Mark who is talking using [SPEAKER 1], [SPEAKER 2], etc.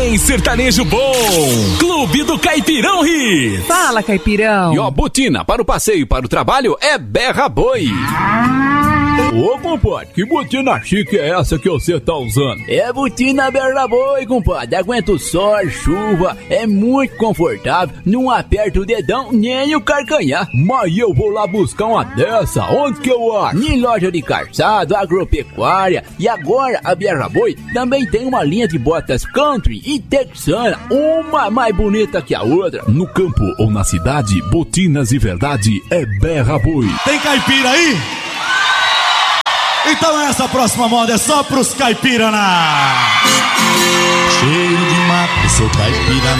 [SPEAKER 1] tem sertanejo bom. Clube do Caipirão Ri.
[SPEAKER 2] Fala, Caipirão.
[SPEAKER 1] E ó, botina para o passeio e para o trabalho é Berra Boi.
[SPEAKER 3] Ô, compadre, que botina chique é essa que você tá usando?
[SPEAKER 4] É botina Berra Boi, compadre. Aguenta o sol, chuva, é muito confortável, não aperta o dedão nem o carcanhar.
[SPEAKER 3] Mas eu vou lá buscar uma dessa, onde que eu acho?
[SPEAKER 4] Em loja de calçado, agropecuária. E agora a Berra Boi também tem uma linha de botas country e texana, uma mais bonita que a outra.
[SPEAKER 1] No campo ou na cidade, botinas de verdade é Berra Boi.
[SPEAKER 5] Tem caipira aí? Então essa próxima moda é só pros caipira na...
[SPEAKER 6] Cheiro de mato, sou caipira